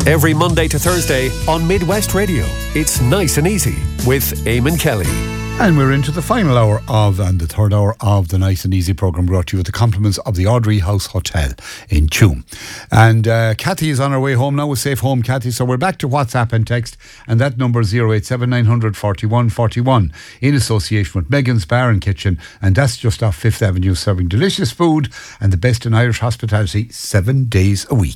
Every Monday to Thursday on Midwest Radio. It's Nice and Easy with Eamon Kelly. And we're into the final hour of, and the third hour of the Nice and Easy programme, brought to you with the compliments of the Audrey House Hotel in Tuam. And Kathy is on her way home now. A safe home, Kathy. So we're back to WhatsApp and text, and that number is 087 900 41 41 in association with Megan's Bar and Kitchen, and that's just off 5th Avenue, serving delicious food and the best in Irish hospitality 7 days a week.